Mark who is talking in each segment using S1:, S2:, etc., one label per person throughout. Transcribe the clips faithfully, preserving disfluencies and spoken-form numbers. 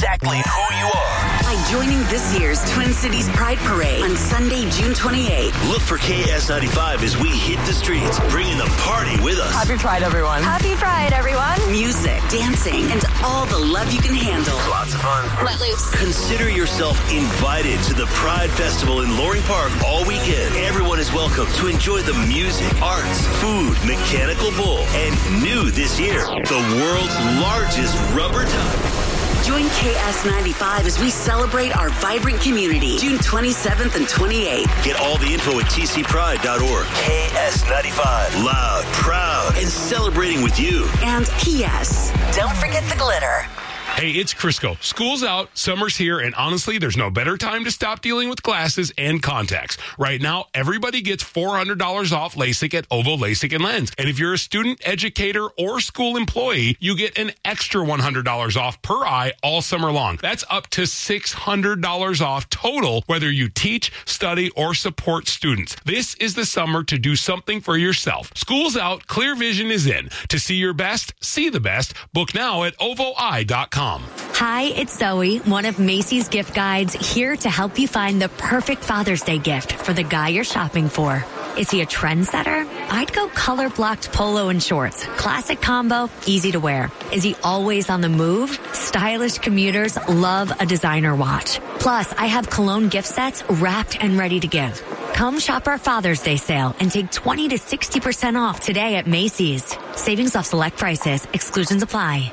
S1: exactly who you are.
S2: By joining this year's Twin Cities Pride Parade on Sunday, June twenty-eighth.
S1: Look for K S ninety-five as we hit the streets, bringing the party with us.
S3: Happy Pride, everyone.
S4: Happy Pride, everyone.
S2: Music, dancing, and all the love you can handle.
S1: Lots of fun.
S4: Let loose.
S1: Consider yourself invited to the Pride Festival in Loring Park all weekend. Everyone is welcome to enjoy the music, arts, food, mechanical bull, and new this year, the world's largest rubber duck.
S2: Join K S ninety-five as we celebrate our vibrant community, June twenty-seventh and twenty-eighth.
S1: Get all the info at t c pride dot org. K S ninety-five. Loud, proud, and celebrating with you.
S2: And P S. Don't forget the glitter.
S5: Hey, it's Crisco. School's out, summer's here, and honestly, there's no better time to stop dealing with glasses and contacts. Right now, everybody gets four hundred dollars off LASIK at Ovo LASIK and Lens. And if you're a student, educator, or school employee, you get an extra one hundred dollars off per eye all summer long. That's up to six hundred dollars off total, whether you teach, study, or support students. This is the summer to do something for yourself. School's out, clear vision is in. To see your best, see the best. Book now at ovo eye dot com.
S6: Hi, it's Zoe, one of Macy's gift guides, here to help you find the perfect Father's Day gift for the guy you're shopping for. Is he a trendsetter? I'd go color-blocked polo and shorts. Classic combo, easy to wear. Is he always on the move? Stylish commuters love a designer watch. Plus, I have cologne gift sets wrapped and ready to give. Come shop our Father's Day sale and take twenty to sixty percent off today at Macy's. Savings off select prices. Exclusions apply.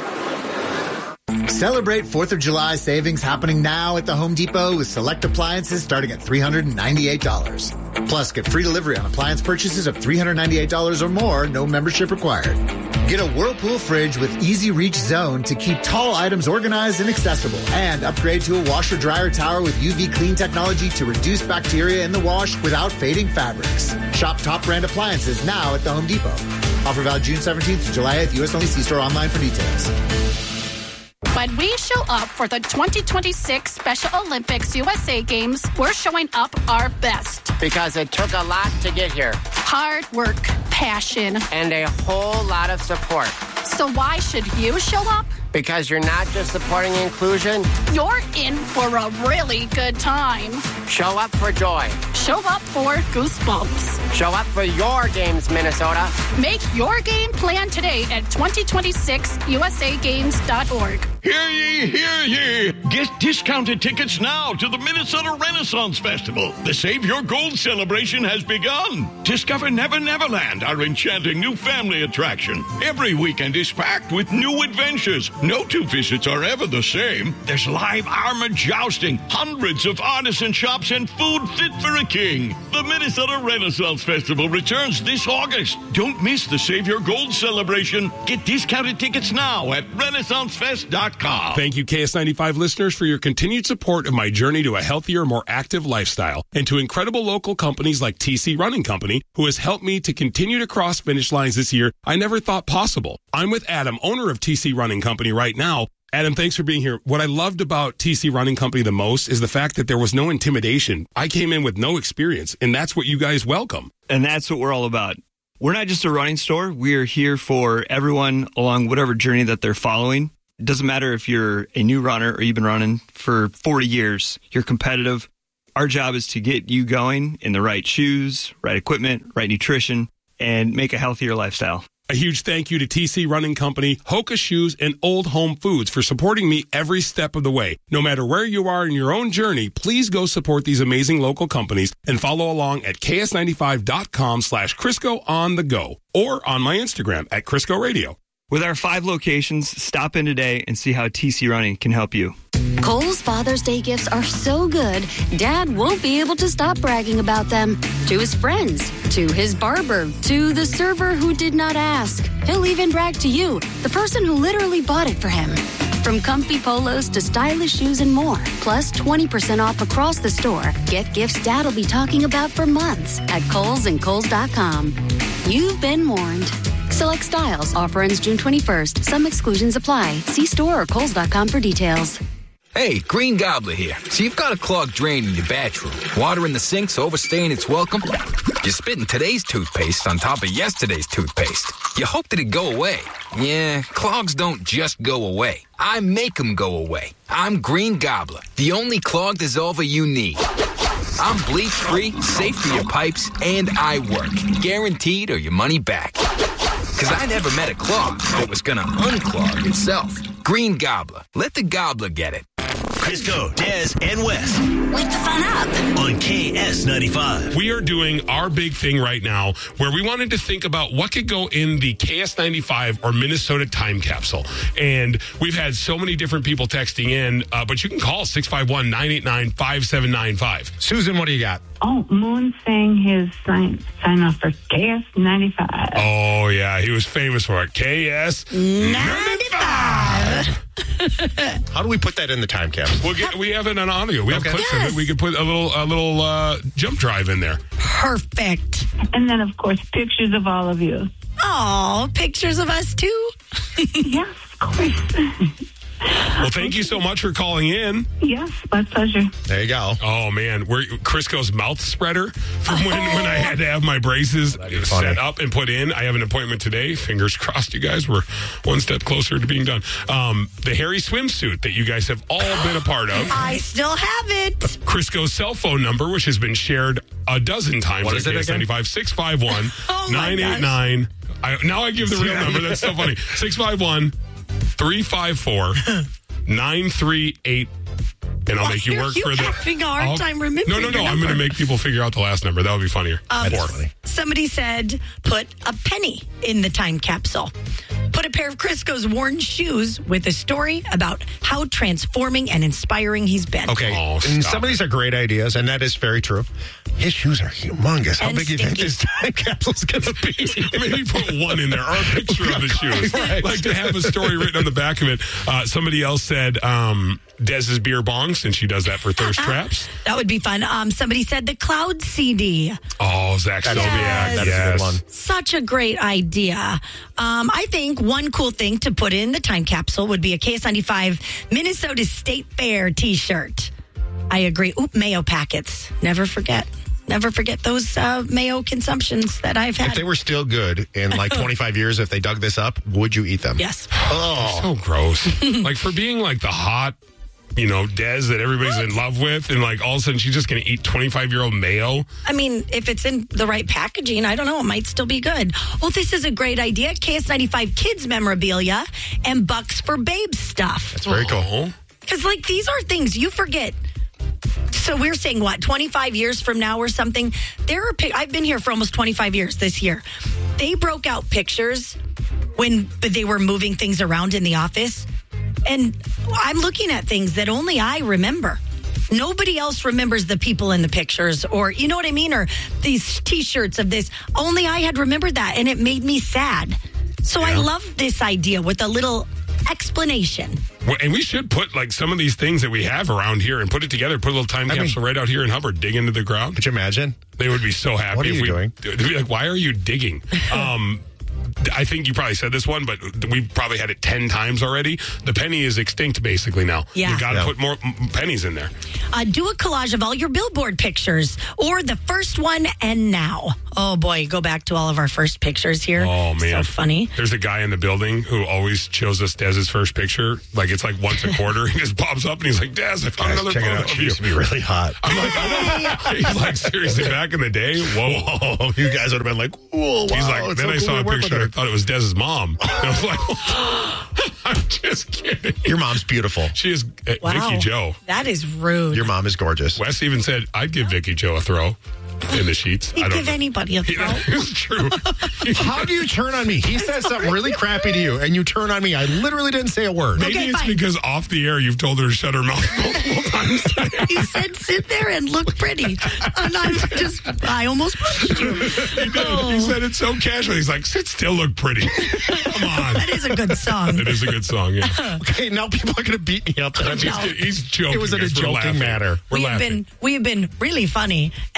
S7: Celebrate fourth of July savings happening now at the Home Depot with select appliances starting at three hundred ninety-eight dollars. Plus, get free delivery on appliance purchases of three hundred ninety-eight dollars or more, no membership required. Get a Whirlpool fridge with Easy Reach Zone to keep tall items organized and accessible. And upgrade to a washer-dryer tower with U V clean technology to reduce bacteria in the wash without fading fabrics. Shop top brand appliances now at the Home Depot. Offer valid June seventeenth to July eighth. U S only. See store online for details.
S8: When we show up for the twenty twenty-six Special Olympics U S A Games, we're showing up our best.
S9: Because it took a lot to get here.
S8: Hard work, passion,
S9: and a whole lot of support.
S8: So why should you show up?
S9: Because you're not just supporting inclusion.
S8: You're in for a really good time.
S9: Show up for joy.
S8: Show up for goosebumps.
S9: Show up for your games, Minnesota.
S8: Make your game plan today at twenty twenty-six U S A games dot org.
S10: Hear ye, hear ye. Get discounted tickets now to the Minnesota Renaissance Festival. The Save Your Gold celebration has begun. Discover Never Neverland, our enchanting new family attraction. Every weekend is packed with new adventures. No two visits are ever the same. There's live armor jousting, hundreds of artisan shops, and food fit for a king. The Minnesota Renaissance Festival returns this August. Don't miss the Save Your Gold celebration. Get discounted tickets now at renaissance fest dot com.
S5: Thank you, K S ninety-five listeners, for your continued support of my journey to a healthier, more active lifestyle, and to incredible local companies like T C Running Company, who has helped me to continue to cross finish lines this year I never thought possible. I'm with Adam, owner of T C Running Company right now. Adam, thanks for being here. What I loved about T C Running Company the most is the fact that there was no intimidation. I came in with no experience, and that's what you guys welcome.
S11: And that's what we're all about. We're not just a running store. We are here for everyone along whatever journey that they're following. It doesn't matter if you're a new runner or you've been running for forty years. You're competitive. Our job is to get you going in the right shoes, right equipment, right nutrition, and make a healthier lifestyle.
S5: A huge thank you to T C Running Company, Hoka Shoes, and Old Home Foods for supporting me every step of the way. No matter where you are in your own journey, please go support these amazing local companies and follow along at K S ninety-five dot com slash Crisco on the go or on my Instagram at Crisco Radio.
S11: With our five locations, stop in today and see how T C Running can help you.
S6: Kohl's Father's Day gifts are so good, Dad won't be able to stop bragging about them. To his friends, to his barber, to the server who did not ask. He'll even brag to you, the person who literally bought it for him. From comfy polos to stylish shoes and more, plus twenty percent off across the store. Get gifts Dad'll be talking about for months at Kohl's and Kohl's dot com. You've been warned. Select styles. Offer ends June twenty-first. Some exclusions apply. See store or Kohl's dot com for details.
S3: Hey, Green Gobbler here. So you've got a clogged drain in your bathroom. Water in the sink's overstaying its welcome. You're spitting today's toothpaste on top of yesterday's toothpaste. You hope that it go away. Yeah, clogs don't just go away. I make them go away. I'm Green Gobbler, the only clog dissolver you need. I'm bleach-free, safe for your pipes, and I work. Guaranteed or your money back. Because I never met a clog that was going to unclog itself. Green Gobbler. Let the gobbler get it.
S1: Crisco, Dez, and Wes.
S2: Wake the fun up
S1: on K S ninety-five.
S5: We are doing our big thing right now where we wanted to think about what could go in the K S ninety-five or Minnesota time capsule. And we've had so many different people texting in, uh, but you can call six five one, nine eight nine, five seven nine five.
S4: Susan, what do you got?
S12: Oh, Moon sang his sign, sign off for K S ninety-five.
S5: Oh, yeah. He was famous for it. K S ninety-five.
S4: How do we put that in the time capsule?
S5: We'll get, we have it on audio. We have
S4: Okay.
S5: clips
S12: Yes.
S5: of it. We could put a little a little uh, jump drive in there.
S13: Perfect.
S12: And then, of course, pictures of all of you.
S13: Oh, pictures of us too?
S12: Yes, of course.
S5: Well, thank you so much for calling in.
S12: Yes, my pleasure.
S4: There you go.
S5: Oh, man. We're Crisco's mouth spreader from when, when I had to have my braces set up and put in. I have an appointment today. Fingers crossed, you guys. We're one step closer to being done. Um, the hairy swimsuit that you guys have all been a part of.
S13: I still have it.
S5: Crisco's cell phone number, which has been shared a dozen times
S4: What
S5: on
S4: is it
S5: K S
S4: again?
S5: ninety-five, six five one,
S13: Oh, my
S5: nine eight nine. I, now I give the real number. That's so funny. six five one, three five four, nine three eight. And I'll
S13: Why
S5: make you
S13: are
S5: work
S13: you
S5: for the.
S13: having a hard
S5: I'll-
S13: time remembering
S5: No, no, no.
S13: your
S5: I'm going to
S13: number?
S5: make people figure out the last number. That would be funnier.
S13: Um,
S5: Four.
S13: Somebody said put a penny in the time capsule. Put a pair of Crisco's worn shoes with a story about how transforming and inspiring he's been.
S4: Okay,
S5: Oh,
S4: and
S5: stop
S4: some of these are great ideas, and that is very true. His shoes are humongous. How
S13: And
S4: big do you think
S13: stinky.
S4: this time capsule is going to be?
S5: Maybe put one in there or a picture of the shoes.
S4: Right.
S5: Like to have a story written on the back of it. Uh, somebody else said um, Dez's beer bong, since she does that for thirst traps.
S13: That would be fun. Um, somebody said the Cloud C D.
S5: Oh, Zach
S4: That's,
S5: Sobiak.
S13: Yes.
S4: that's a good one.
S13: Such a great idea. Um, I think one cool thing to put in the time capsule would be a K S ninety-five Minnesota State Fair t-shirt. I agree. Oop, mayo packets. Never forget. Never forget those uh, mayo consumptions that I've had.
S4: If they were still good in like twenty-five years, if they dug this up, would you eat them?
S13: Yes.
S4: Oh,
S5: So gross. Like for being like the hot, you know, Dez that everybody's in love with, and like all of a sudden she's just going to eat twenty-five year old mayo.
S13: I mean, if it's in the right packaging, I don't know, it might still be good. Oh, this is a great idea. K S ninety-five kids memorabilia and Bucks for Babes stuff.
S4: that's very cool.
S13: Because, like, these are things you forget. So we're saying, what, twenty-five years from now or something? There are. Pic- I've been here for almost twenty-five years this year. They broke out pictures when they were moving things around in the office. And I'm looking at things that only I remember. Nobody else remembers the people in the pictures, or, you know what I mean? Or these T-shirts of this. Only I had remembered that, and it made me sad. So I love this idea with a little explanation.
S5: Well, and we should put like some of these things that we have around here and put it together. Put a little time
S4: I
S5: capsule right out here in Hubbard. Dig into the ground.
S4: Could you imagine?
S5: They would be so happy
S4: What are
S5: if
S4: you
S5: we
S4: doing?
S5: They'd be like, why are you digging? Um, I think you probably said this one, but we've probably had it ten times already. The penny is extinct basically now.
S13: Yeah.
S5: You got to
S4: Yeah.
S5: put more m- pennies in there.
S13: Uh, do a collage of all your billboard pictures or the first one and now. Oh boy, go back to all of our first pictures here.
S5: Oh, man.
S13: So funny.
S5: There's a guy in the building who always shows us Dez's first picture. Like it's like once a quarter. He just pops up and he's like, Dez, I found
S4: Guys,
S5: another
S4: check it
S5: photo
S4: out.
S5: of
S4: She
S5: you.
S4: used to be really hot.
S5: I'm like, I know. He's like, seriously, back in the day? Whoa.
S4: Oh, you guys would have been like, "Whoa, wow!"
S5: He's like,
S4: it's
S5: then
S4: so
S5: I
S4: cool
S5: saw
S4: to
S5: a
S4: work with
S5: picture and I
S4: her.
S5: thought it was Dez's mom. And I was like, I'm just kidding.
S4: Your mom's beautiful.
S5: She is uh,
S13: Wow.
S5: Vicky Joe.
S13: That is rude.
S4: Your mom is gorgeous.
S5: Wes even said, I'd give Vicky Joe a throw in the sheets.
S13: He'd
S5: I don't
S13: give
S5: know.
S13: anybody a throw.
S5: It's true.
S4: How do you turn on me? He says something really crappy to you, and you turn on me. I literally didn't say a word.
S5: Maybe
S13: Okay,
S5: it's
S13: fine.
S5: because off the air you've told her to shut her mouth multiple times.
S13: He said, sit there and look pretty. And I just, I almost pushed you.
S5: He did.
S13: Oh.
S5: He said it so casually. He's like, sit still, look pretty. Come on.
S13: That is a good song.
S5: It is a good song, yeah.
S4: Okay, now people are going to beat me up. That I'm
S5: He's,
S4: just-
S5: he's joking.
S4: It was in a
S5: guys. We're
S4: joking
S5: laughing.
S4: manner.
S5: We're
S13: we have
S5: laughing.
S13: been we have been really funny and sassy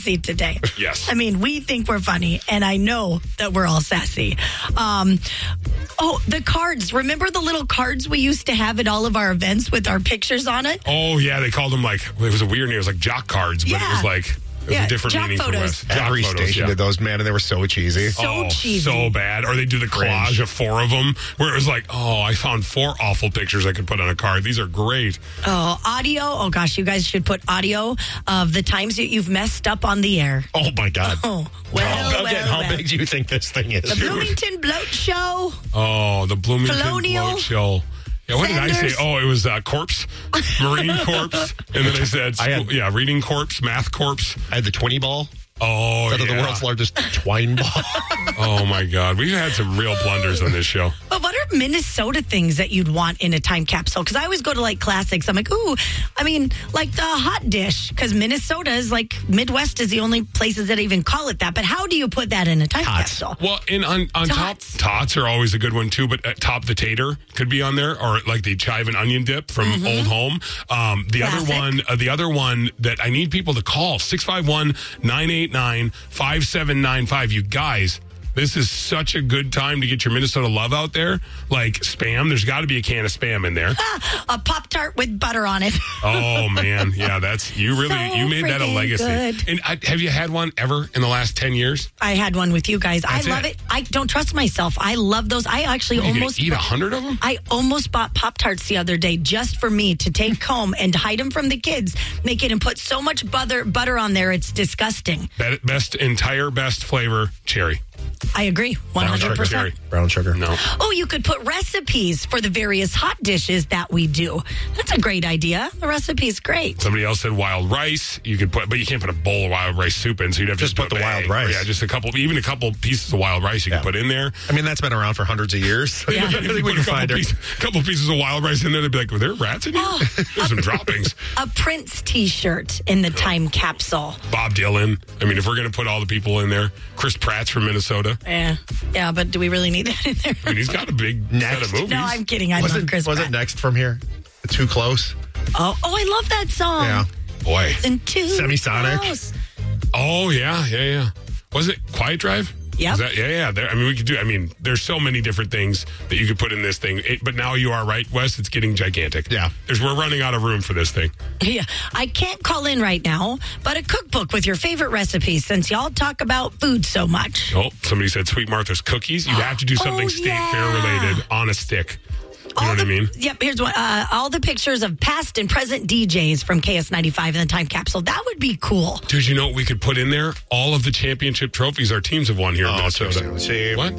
S13: sassy today.
S5: Yes.
S13: I mean, we think we're funny, and I know that we're all sassy. Um, oh, the cards. Remember the little cards we used to have at all of our events with our pictures on it?
S5: Oh, yeah. They called them like, it was a weird name. It was like jock cards, but
S13: Yeah.
S5: it was like, it was
S13: Yeah,
S5: a different
S13: jock
S5: meaning
S13: photos.
S5: for us. Jock
S4: Every
S5: photos,
S4: station
S5: yeah.
S4: did those, man, and they were so cheesy.
S13: So
S5: oh,
S13: cheesy.
S5: so bad. Or they do the collage of four of them where it was like, oh, I found four awful pictures I could put on a card. These are great.
S13: Oh, audio. Oh, gosh, you guys should put audio of the times that you've messed up on the air.
S4: Oh, my God.
S13: Oh, well,
S4: Again,
S13: well,
S4: how
S13: well.
S4: big do you think this thing is?
S13: The Bloomington Bloat Show.
S5: Oh, the Bloomington
S13: Colonial.
S5: Bloat Show. Yeah, what did I
S13: Sanders.
S5: say? Oh, it was uh, corpse, Marine corpse, and then I said,
S4: I had-
S5: yeah, reading corpse, math corpse.
S4: I had the twenty ball.
S5: Oh,
S4: Instead
S5: yeah.
S4: of the world's largest twine ball.
S5: Oh, my God. We've had some real blunders on this show.
S13: But what are Minnesota things that you'd want in a time capsule? Because I always go to like classics. I'm like, ooh, I mean, like the hot dish. Because Minnesota is like, Midwest is the only places that even call it that. But how do you put that in a time capsule?
S5: Well, in on, on top,
S13: Tots.
S5: tots are always a good one too. But at top the tater could be on there, or like the chive and onion dip from Old Home. Um, the
S13: Classic.
S5: other one, uh, the other one that I need people to call six five one, nine eight nine, five seven nine five. You guys, this is such a good time to get your Minnesota love out there. Like Spam, there's got to be a can of Spam in there.
S13: A Pop-Tart with butter on it.
S5: Oh man, yeah, that's you really
S13: So
S5: you made that a
S13: freaking
S5: legacy.
S13: good.
S5: And I, have you had one ever in the last ten years?
S13: I had one with you guys.
S5: That's
S13: I love
S5: it.
S13: it. I don't trust myself. I love those. I actually
S5: What, you gonna
S13: almost
S5: eat a hundred of them.
S13: I almost bought Pop-Tarts the other day just for me to take home and hide them from the kids, make it and put so much butter butter on there. It's disgusting.
S5: Be- Best entire best flavor cherry.
S13: I agree. one hundred
S5: Brown sugar
S13: percent.
S5: cherry.
S4: Brown sugar.
S5: No.
S13: Oh, you could put recipes for the various hot dishes that we do. That's a great idea. The recipe's great.
S5: Somebody else said wild rice. You could put, but you can't put a bowl of wild rice soup in. So you'd have
S4: Just
S5: to
S4: put the
S5: a
S4: wild
S5: bag.
S4: rice.
S5: Yeah, just a couple, even a couple pieces of wild rice you
S4: Yeah.
S5: can put in there.
S4: I mean, that's been around for hundreds of years.
S13: Yeah.
S4: I think we
S5: Put
S4: can
S5: a
S4: find
S5: couple,
S4: it.
S5: piece, couple pieces of wild rice in there. They'd be like, "Were there rats in here?
S13: Oh.
S5: There's some droppings."
S13: A Prince t-shirt in the time capsule.
S5: Bob Dylan. I mean, if we're gonna put all the people in there, Chris Pratt's from Minnesota.
S13: Yeah. Yeah, but do we really need that in there?
S5: I mean, he's got a big set of movies.
S13: No, I'm kidding. I
S4: was
S13: love
S4: it,
S13: Chris
S4: was
S13: Pratt.
S4: it next from here? Too close?
S13: Oh, oh, I love that song.
S4: Yeah.
S5: Boy.
S13: And two
S4: Semisonic.
S13: close.
S5: Oh yeah, yeah, yeah. Was it Quiet Drive?
S13: Yep.
S5: Was that, yeah, yeah. There, I mean, we could do. I mean, there's so many different things that you could put in this thing. It, but now you are right, Wes. It's getting gigantic.
S4: Yeah.
S5: There's, we're running out of room for this thing.
S13: Yeah, I can't call in right now, but a cookbook with your favorite recipes since y'all talk about food so much.
S5: Oh, somebody said Sweet Martha's cookies. You'd have to do something
S13: Oh,
S5: state
S13: yeah.
S5: fair related on a stick. You know
S13: All
S5: what
S13: the,
S5: I mean?
S13: Yep, here's one. Uh, all the pictures of past and present D Js from K S ninety-five in the time capsule. That would be cool.
S5: Dude, you know what we could put in there? All of the championship trophies our teams have won here in
S4: Oh,
S5: Minnesota.
S4: see,
S5: What?